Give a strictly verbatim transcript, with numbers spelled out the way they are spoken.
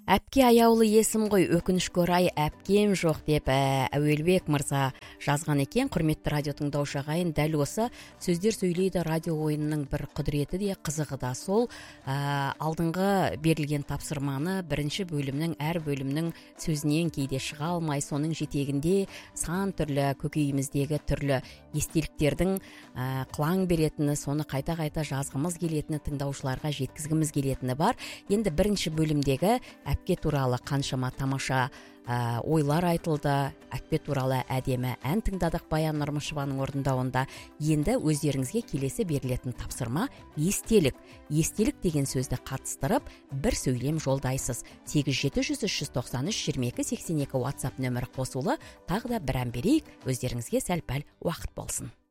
Әпке аяулы есім ғой, өкінішке орай әпкем жоқ деп Әуелбек мырза жазған екен. Құрметті радио тыңдаушы ағайын, дәл осы сөздер сөйлейді радио ойынының бір құдіреті де қызығы да сол. Ә, алдыңғы берілген тапсырманы бірінші бөлімнің әр бөлімнің сөзінен кейде шыға алмай, соның жетегінде сан түрлі көкейіміздегі түрлі естеліктердің ә, қылаң беретіні, соны қайта-қайта жазғымыз келетіні, тыңдаушыларға жеткізгіміз келетіні бар. Енді бірінші бөлімдегі әпке туралы қаншама тамаша ә, ойлар айтылды. Әпке туралы әдемі ән тыңдадық Баян Нұрмышеваның орындауында. Енді өздеріңізге келесі берілетін тапсырма естелік. Естелік деген сөзді қатыстырып, бір сөйлем жолдайсыз. сегіз жеті жүз үш жүз тоқсан үш жиырма екі сексен екі WhatsApp нөмірі қосулы. Тағы да бір ән берейік, өздеріңізге сәл-пәл уақыт болсын.